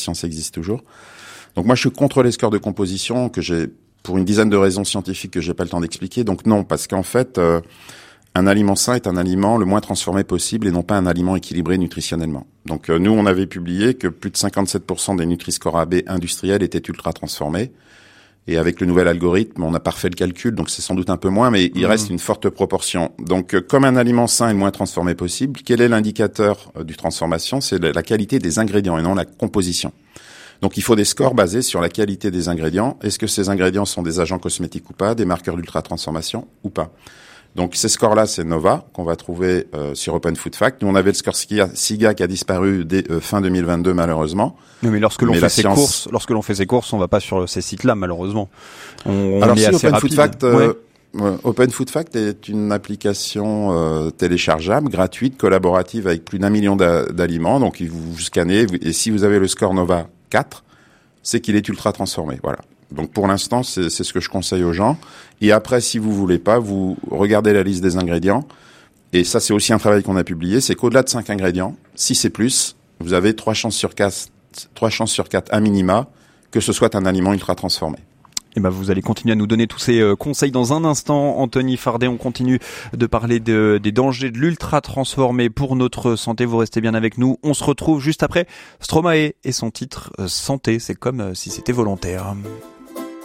science existe toujours. Donc moi, je suis contre les scores de composition que j'ai pour une dizaine de raisons scientifiques que j'ai pas le temps d'expliquer. Donc non, parce qu'en fait, un aliment sain est un aliment le moins transformé possible et non pas un aliment équilibré nutritionnellement. Donc nous, on avait publié que plus de 57% des Nutri-Score AB industriels étaient ultra transformés. Et avec le nouvel algorithme, on n'a pas refait le calcul, donc c'est sans doute un peu moins, mais il reste une forte proportion. Donc, comme un aliment sain est le moins transformé possible, quel est l'indicateur du transformation? C'est la qualité des ingrédients et non la composition. Donc, il faut des scores basés sur la qualité des ingrédients. Est-ce que ces ingrédients sont des agents cosmétiques ou pas, des marqueurs d'ultra-transformation ou pas? Donc, ces scores-là, c'est Nova, qu'on va trouver sur Open Food Fact. Nous, on avait le score SIGA qui a disparu dès fin 2022, malheureusement. Oui, mais lorsque l'on fait ses courses, on va pas sur ces sites-là, malheureusement. Alors, si Open Food Fact, Open Food Fact est une application téléchargeable, gratuite, collaborative, avec plus d'1 million d'aliments. Donc, vous scannez, et si vous avez le score Nova 4, c'est qu'il est ultra transformé. Voilà. Donc pour l'instant, c'est ce que je conseille aux gens. Et après, si vous voulez pas, vous regardez la liste des ingrédients. Et ça, c'est aussi un travail qu'on a publié. C'est qu'au-delà de 5 ingrédients, si c'est plus, vous avez 3 chances sur 4 à minima que ce soit un aliment ultra transformé. Et ben vous allez continuer à nous donner tous ces conseils dans un instant. Anthony Fardet, on continue de parler des dangers de l'ultra transformé pour notre santé. Vous restez bien avec nous. On se retrouve juste après Stromae et son titre Santé. C'est comme si c'était volontaire.